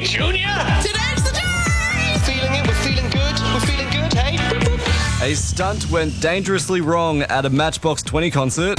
Junior! Today's the day! Feeling it? We're feeling good, hey? Boop, boop. A stunt went dangerously wrong at a Matchbox 20 concert.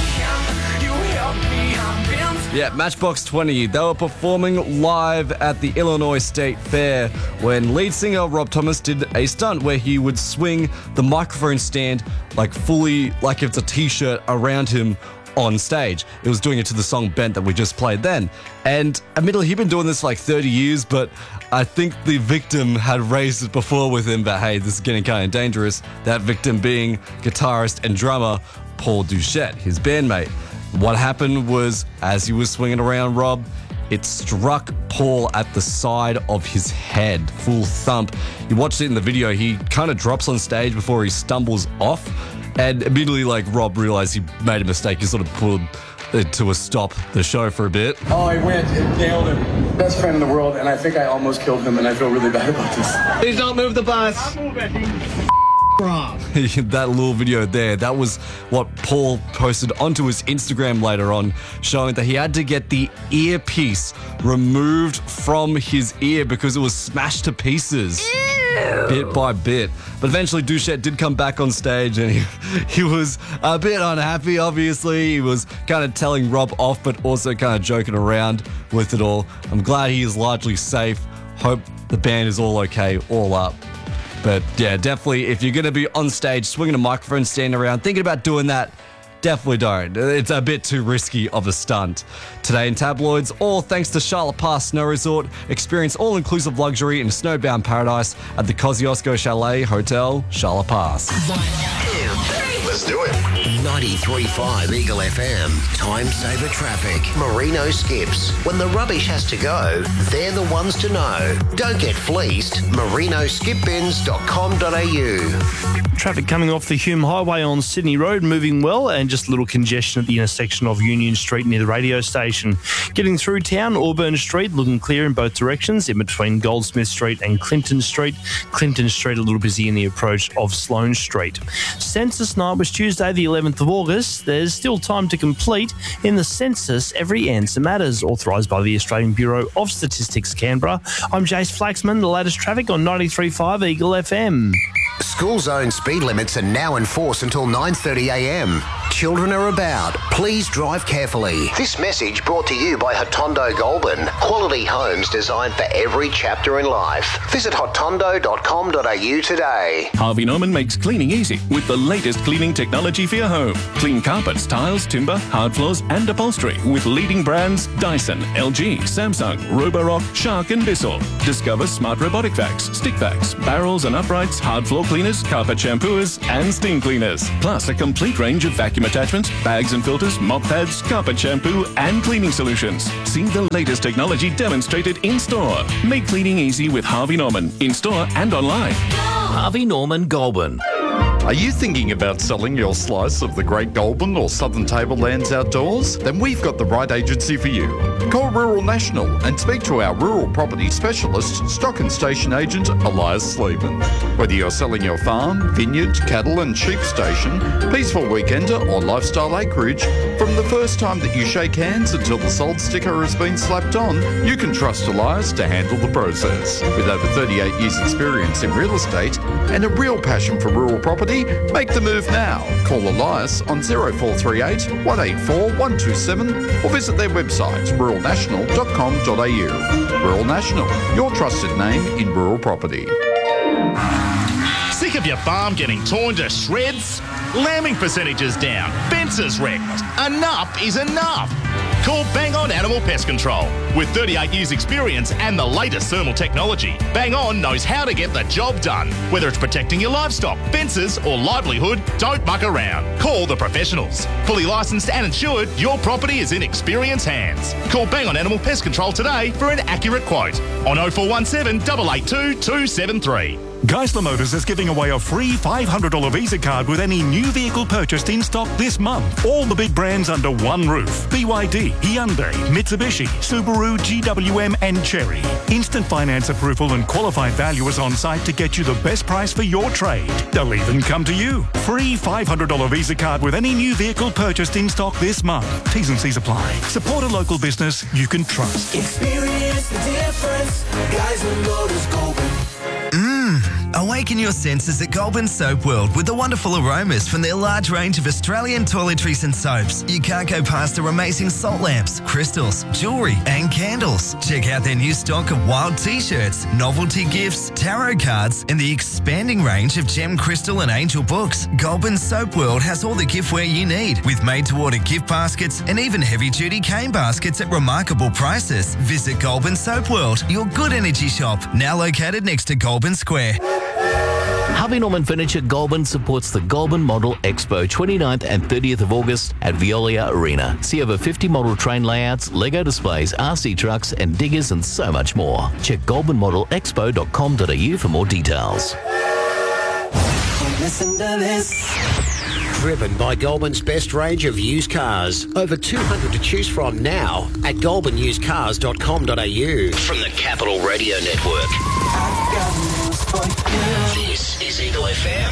Yeah, Matchbox 20. They were performing live at the Illinois State Fair when lead singer Rob Thomas did a stunt where he would swing the microphone stand fully like it's a t-shirt around him on stage. It was doing it to the song Bent that we just played then. And admittedly, he'd been doing this for 30 years, but I think the victim had raised it before with him that, hey, this is getting kind of dangerous. That victim being guitarist and drummer Paul Doucette, his bandmate. What happened was, as he was swinging around Rob, it struck Paul at the side of his head, full thump. You watched it in the video, he kind of drops on stage before he stumbles off, and immediately Rob realized he made a mistake. He sort of pulled it to a stop the show for a bit. Oh, he went and nailed him. Best friend in the world, and I think I almost killed him, and I feel really bad about this. Please don't move the bus. Rob. That little video there, that was what Paul posted onto his Instagram later on, showing that he had to get the earpiece removed from his ear because it was smashed to pieces. Bit by bit. But eventually Doucette did come back on stage and he was a bit unhappy, obviously. He was kind of telling Rob off, but also kind of joking around with it all. I'm glad he is largely safe. Hope the band is all okay, all up. But yeah, definitely, if you're going to be on stage swinging a microphone, standing around, thinking about doing that, definitely don't. It's a bit too risky of a stunt. Today in tabloids, all thanks to Charlotte Pass Snow Resort. Experience all-inclusive luxury in snowbound paradise at the Kosciuszko Chalet Hotel, Charlotte Pass. 1, 2, 3. Let's do it. 93.5 Eagle FM. Time saver traffic. Merino Skips. When the rubbish has to go, they're the ones to know. Don't get fleeced. merinoskipbins.com.au. Traffic coming off the Hume Highway on Sydney Road, moving well, and just a little congestion at the intersection of Union Street near the radio station. Getting through town, Auburn Street looking clear in both directions, in between Goldsmith Street and Clinton Street. Clinton Street a little busy in the approach of Sloane Street. Census night was Tuesday, the 11th of August. There's still time to complete in the census. Every answer matters, authorised by the Australian Bureau of Statistics, Canberra. I'm Jace Flaxman, the latest traffic on 93.5 Eagle FM. School zone speed limits are now in force until 9:30 a.m. Children are about. Please drive carefully. This message brought to you by Hotondo Goulburn. Quality homes designed for every chapter in life. Visit hotondo.com.au today. Harvey Norman makes cleaning easy with the latest cleaning technology for your home. Clean carpets, tiles, timber, hard floors and upholstery with leading brands Dyson, LG, Samsung, Roborock, Shark and Bissell. Discover smart robotic vacs, stick vacs, barrels and uprights, hard floor cleaners, carpet shampooers and steam cleaners. Plus a complete range of vacuum attachments, bags and filters, mop pads, carpet shampoo and cleaning solutions. See the latest technology demonstrated in store. Make cleaning easy with Harvey Norman, in store and online. Harvey Norman Goulburn. Are you thinking about selling your slice of the Great Goulburn or Southern Tablelands outdoors? Then we've got the right agency for you. Call Rural National and speak to our rural property specialist, stock and station agent Elias Sleeman. Whether you're selling your farm, vineyard, cattle and sheep station, peaceful weekender or lifestyle acreage, from the first time that you shake hands until the sold sticker has been slapped on, you can trust Elias to handle the process. With over 38 years experience in real estate and a real passion for rural property, make the move now. Call Elias on 0438 184 127 or visit their website ruralnational.com.au. Rural National, your trusted name in rural property. Sick of your farm getting torn to shreds? Lambing percentages down, fences wrecked. Enough is enough. Call Bang On Animal Pest Control. With 38 years experience and the latest thermal technology, Bang On knows how to get the job done. Whether it's protecting your livestock, fences or livelihood, don't muck around. Call the professionals. Fully licensed and insured, your property is in experienced hands. Call Bang On Animal Pest Control today for an accurate quote on 0417 882 273. Geisler Motors is giving away a free $500 Visa card with any new vehicle purchased in stock this month. All the big brands under one roof. BYD, Hyundai, Mitsubishi, Subaru, GWM and Chery. Instant finance approval and qualified valuers on site to get you the best price for your trade. They'll even come to you. Free $500 Visa card with any new vehicle purchased in stock this month. T's and C's apply. Support a local business you can trust. Experience the difference. Guys and Motors Goulburn. Awaken your senses at Goulburn Soap World with the wonderful aromas from their large range of Australian toiletries and soaps. You can't go past their amazing salt lamps, crystals, jewellery and candles. Check out their new stock of wild t-shirts, novelty gifts, tarot cards and the expanding range of gem, crystal and angel books. Goulburn Soap World has all the giftware you need with made-to-order gift baskets and even heavy-duty cane baskets at remarkable prices. Visit Goulburn Soap World, your good energy shop, now located next to Goulburn Square. Harvey Norman Furniture Goulburn supports the Goulburn Model Expo 29th and 30th of August at Veolia Arena. See over 50 model train layouts, Lego displays, RC trucks and diggers and so much more. Check goulburnmodelexpo.com.au for more details. Listen to this. Driven by Goulburn's best range of used cars. Over 200 to choose from now at goulburnusedcars.com.au. From the Capital Radio Network. This is Eagle FM.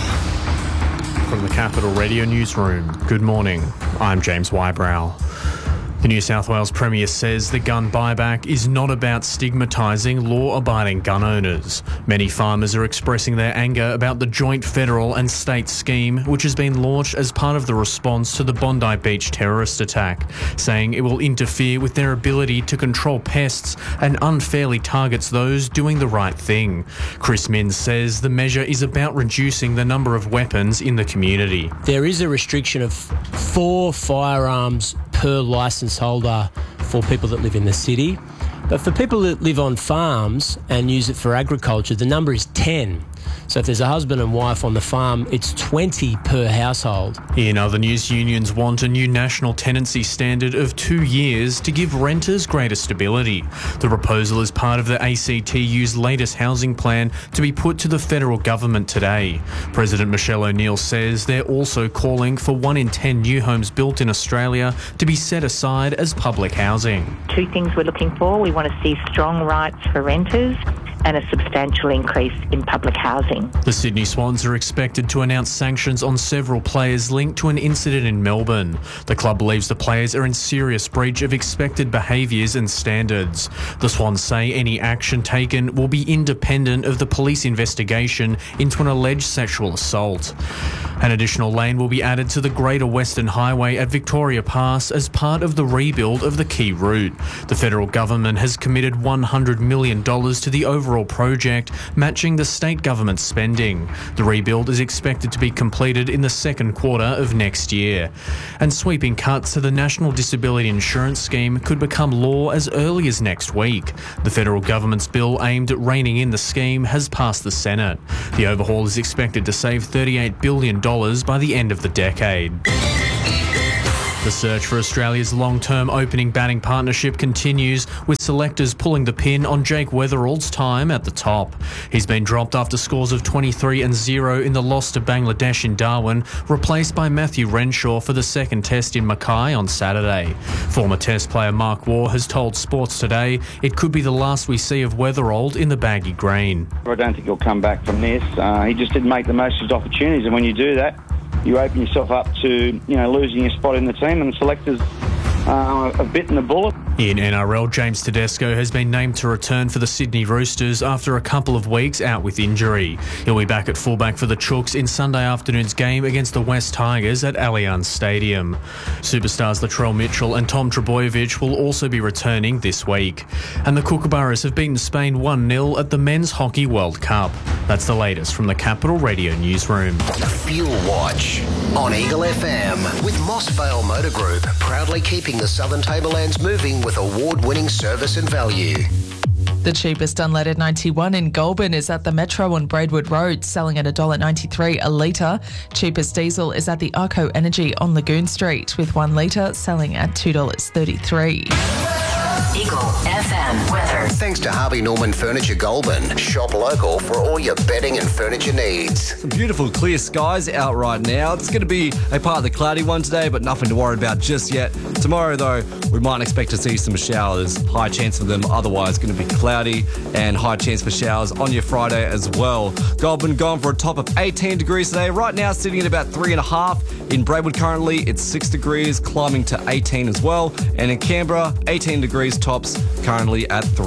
From the Capital Radio Newsroom, good morning. I'm James Wybrow. The New South Wales Premier says the gun buyback is not about stigmatising law-abiding gun owners. Many farmers are expressing their anger about the joint federal and state scheme, which has been launched as part of the response to the Bondi Beach terrorist attack, saying it will interfere with their ability to control pests and unfairly targets those doing the right thing. Chris Minns says the measure is about reducing the number of weapons in the community. There is a restriction of 4 firearms per licence holder for people that live in the city. But for people that live on farms and use it for agriculture, the number is 10. So if there's a husband and wife on the farm, it's 20 per household. In other news, unions want a new national tenancy standard of 2 years to give renters greater stability. The proposal is part of the ACTU's latest housing plan to be put to the federal government today. President Michelle O'Neill says they're also calling for 1 in 10 new homes built in Australia to be set aside as public housing. 2 things we're looking for. We want to see strong rights for renters and a substantial increase in public housing. The Sydney Swans are expected to announce sanctions on several players linked to an incident in Melbourne. The club believes the players are in serious breach of expected behaviours and standards. The Swans say any action taken will be independent of the police investigation into an alleged sexual assault. An additional lane will be added to the Greater Western Highway at Victoria Pass as part of the rebuild of the key route. The federal government has committed $100 million to the overall project, matching the state government's spending. The rebuild is expected to be completed in the second quarter of next year. And sweeping cuts to the National Disability Insurance Scheme could become law as early as next week. The federal government's bill aimed at reining in the scheme has passed the Senate. The overhaul is expected to save $38 billion by the end of the decade. The search for Australia's long-term opening batting partnership continues, with selectors pulling the pin on Jake Weatherall's time at the top. He's been dropped after scores of 23 and 0 in the loss to Bangladesh in Darwin, replaced by Matthew Renshaw for the second test in Mackay on Saturday. Former test player Mark Waugh has told Sports Today it could be the last we see of Weatherall in the baggy green. I don't think he'll come back from this. He just didn't make the most of his opportunities, and when you do that, you open yourself up to, losing your spot in the team, and the selectors have bitten the bullet. In NRL, James Tedesco has been named to return for the Sydney Roosters after a couple of weeks out with injury. He'll be back at fullback for the Chooks in Sunday afternoon's game against the West Tigers at Allianz Stadium. Superstars Latrell Mitchell and Tom Trbojevic will also be returning this week. And the Kookaburras have beaten Spain 1-0 at the Men's Hockey World Cup. That's the latest from the Capital Radio Newsroom. Fuel Watch on Eagle FM with Moss Vale Motor Group, proudly keeping the Southern Tablelands moving with award-winning service and value. The cheapest unleaded 91 in Goulburn is at the Metro on Braidwood Road, selling at $1.93 a litre. Cheapest diesel is at the Arco Energy on Lagoon Street, with 1 litre selling at $2.33. Eagle FM weather. Thanks to Harvey Norman Furniture Goulburn. Shop local for all your bedding and furniture needs. Some beautiful clear skies out right now. It's going to be a part of the cloudy one today, but nothing to worry about just yet. Tomorrow, though, we might expect to see some showers. High chance of them, otherwise going to be cloudy, and high chance for showers on your Friday as well. Goulburn gone for a top of 18 degrees today. Right now, sitting at about 3.5. In Braidwood currently, it's 6 degrees, climbing to 18 as well. And in Canberra, 18 degrees tops, currently at 3.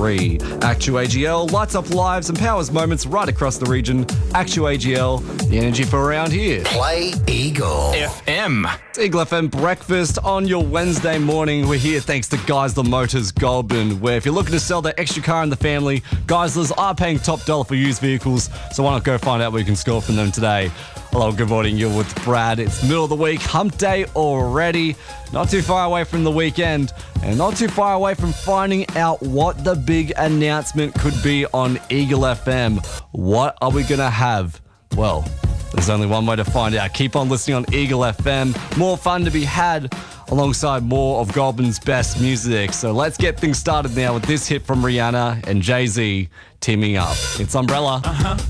free. ActuAGL lights up lives and powers moments right across the region. ActuAGL, the energy for around here. Play Eagle FM. It's Eagle FM breakfast on your Wednesday morning. We're here thanks to Geisler Motors Goulburn, where if you're looking to sell that extra car in the family, Geislers are paying top dollar for used vehicles, so why not go find out what you can score from them today. Hello, good morning. You're with Brad. It's middle of the week, hump day already. Not too far away from the weekend, and not too far away from finding out what the big announcement could be on Eagle FM. What are we going to have? Well, there's only one way to find out. Keep on listening on Eagle FM. More fun to be had alongside more of Goulburn's best music. So let's get things started now with this hit from Rihanna and Jay-Z teaming up. It's Umbrella.